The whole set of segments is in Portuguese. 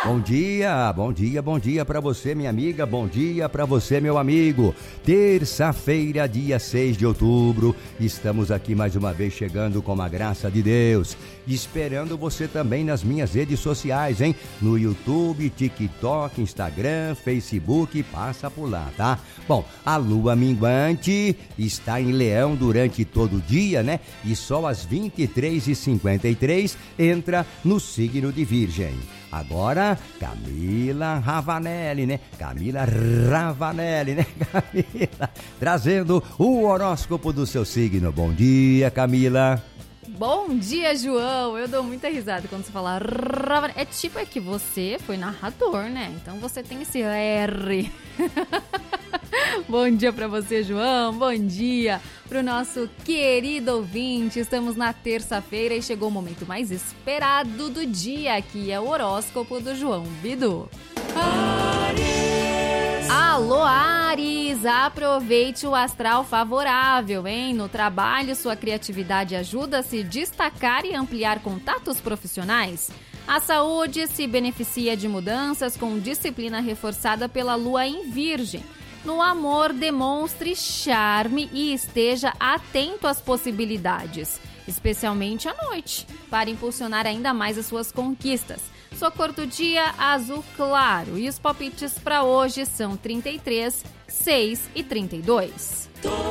Bom dia para você, minha amiga, bom dia para você, meu amigo. Terça-feira, dia 6 de outubro, estamos aqui mais uma vez chegando com a graça de Deus, esperando você também nas minhas redes sociais, hein? No YouTube, TikTok, Instagram, Facebook, passa por lá, tá? Bom, a lua minguante está em Leão durante todo o dia, né? E só às 23h53 entra no signo de Virgem. Agora, Camila Ravanelli, né? Camila, trazendo o horóscopo do seu signo. Bom dia, Camila. Bom dia, João. Eu dou muita risada quando você fala Ravanelli. É que você foi narrador, né? Então você tem esse R. Bom dia pra você, João. Bom dia pro nosso querido ouvinte. Estamos na terça-feira e chegou o momento mais esperado do dia, que é o horóscopo do João Bidu. Áries. Alô, Áries! Aproveite o astral favorável, hein? No trabalho, sua criatividade ajuda a se destacar e ampliar contatos profissionais. A saúde se beneficia de mudanças com disciplina reforçada pela lua em Virgem. No amor, demonstre charme e esteja atento às possibilidades, especialmente à noite, para impulsionar ainda mais as suas conquistas. Sua cor do dia, azul claro, e os palpites para hoje são 33, 6 e 32.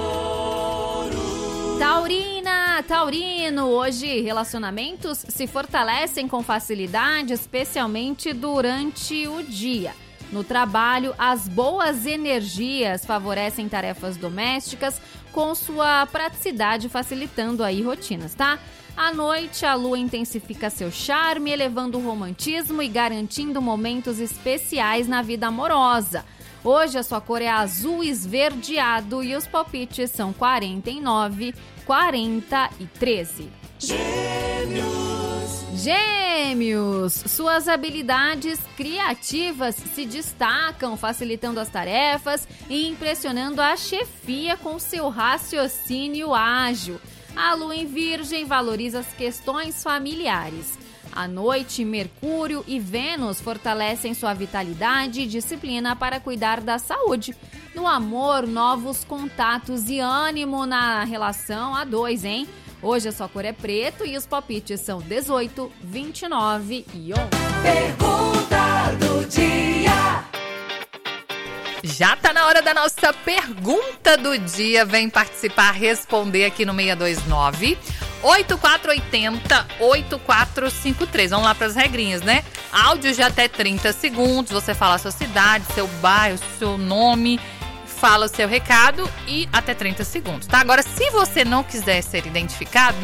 Taurino, hoje relacionamentos se fortalecem com facilidade, especialmente durante o dia. No trabalho, as boas energias favorecem tarefas domésticas com sua praticidade facilitando aí rotinas, tá? À noite, a lua intensifica seu charme, elevando o romantismo e garantindo momentos especiais na vida amorosa. Hoje a sua cor é azul esverdeado e os palpites são 49, 40 e 13. Gêmeos, suas habilidades criativas se destacam, facilitando as tarefas e impressionando a chefia com seu raciocínio ágil. A lua em Virgem valoriza as questões familiares. À noite, Mercúrio e Vênus fortalecem sua vitalidade e disciplina para cuidar da saúde. No amor, novos contatos e ânimo na relação a dois, hein? Hoje a sua cor é preto e os palpites são 18, 29 e 11. Pergunta do dia. Já tá na hora da nossa pergunta do dia. Vem participar, responder aqui no 629 8480 8453. Vamos lá para as regrinhas, né? Áudio de até 30 segundos. Você fala a sua cidade, seu bairro, seu nome, fala o seu recado e até 30 segundos, tá? Agora, se você não quiser ser identificado,